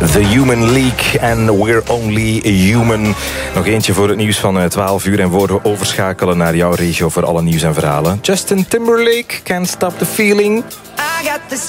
The Human League en We're Only Human. Nog eentje voor het nieuws van 12 uur. En voor we overschakelen naar jouw regio voor alle nieuws en verhalen. Justin Timberlake, Can't Stop the Feeling. I got this